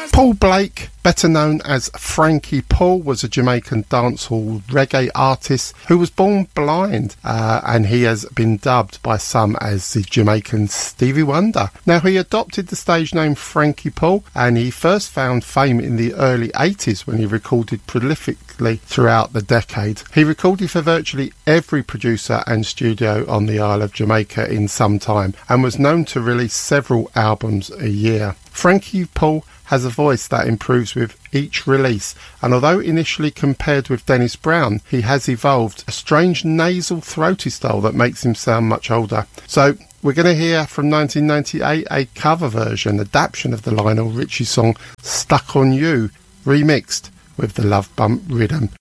Paul Blake, better known as Frankie Paul, was a Jamaican dancehall reggae artist who was born blind, and he has been dubbed by some as the Jamaican Stevie Wonder. Now, he adopted the stage name Frankie Paul, and he first found fame in the early 80s when he recorded prolifically throughout the decade. He recorded for virtually every producer and studio on the Isle of Jamaica in some time, and was known to release several albums a year. Frankie Paul has a voice that improves with each release, and although initially compared with Dennis Brown, he has evolved a strange nasal throaty style that makes him sound much older. So we're going to hear from 1998 a cover version, adaptation of the Lionel Richie song Stuck on You, remixed with the Love Bump rhythm.